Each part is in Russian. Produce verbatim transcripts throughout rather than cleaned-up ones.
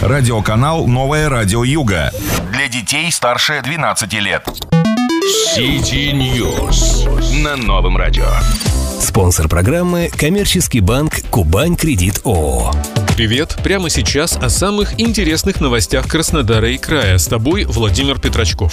Радиоканал «Новое радио Юга». Для детей старше двенадцати лет. Сити News на Новом радио. Спонсор программы – коммерческий банк «Кубань Кредит ООО». Привет! Прямо сейчас о самых интересных новостях Краснодара и края. С тобой Владимир Петрачков.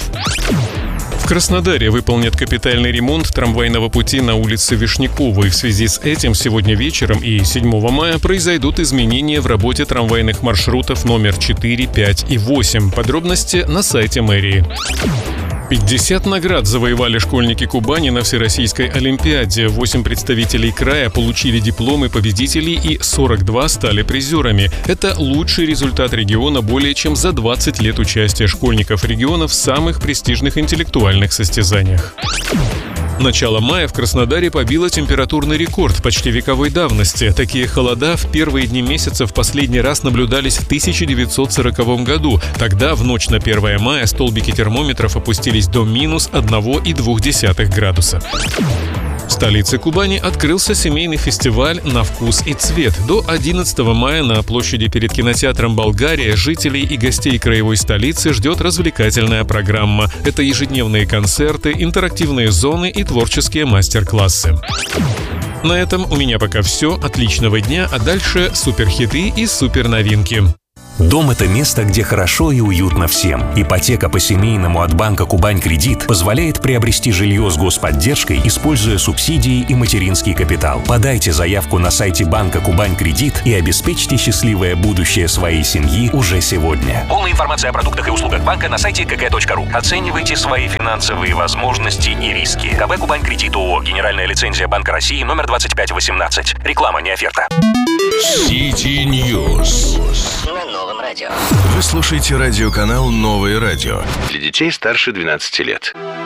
В Краснодаре выполнят капитальный ремонт трамвайного пути на улице Вишняковой. В связи с этим сегодня вечером и седьмого мая произойдут изменения в работе трамвайных маршрутов номер четыре, пять и восемь. Подробности на сайте мэрии. пятьдесят наград завоевали школьники Кубани на Всероссийской Олимпиаде. восемь представителей края получили дипломы победителей и сорок два стали призерами. Это лучший результат региона более чем за двадцать лет участия школьников региона в самых престижных интеллектуальных состязаниях. Начало мая в Краснодаре побило температурный рекорд почти вековой давности. Такие холода в первые дни месяца в последний раз наблюдались в тысяча девятьсот сороковом году. Тогда, в ночь на первое мая, столбики термометров опустились до минус одна целая две десятых градуса. В столице Кубани открылся семейный фестиваль «На вкус и цвет». До одиннадцатого мая на площади перед кинотеатром «Болгария» жителей и гостей краевой столицы ждет развлекательная программа. Это ежедневные концерты, интерактивные зоны и творческие мастер-классы. На этом у меня пока все. Отличного дня, а дальше суперхиты и суперновинки. Дом – это место, где хорошо и уютно всем. Ипотека по-семейному от банка «Кубань Кредит» позволяет приобрести жилье с господдержкой, используя субсидии и материнский капитал. Подайте заявку на сайте банка «Кубань Кредит» и обеспечьте счастливое будущее своей семьи уже сегодня. Полная информация о продуктах и услугах банка на сайте ка ка точка ру. Оценивайте свои финансовые возможности и риски. КБ «Кубань Кредит ООО». Генеральная лицензия Банка России номер двадцать пять восемнадцать. Реклама, не оферта. Сити News на Новом радио. Вы слушаете радиоканал «Новое радио» для детей старше двенадцати лет.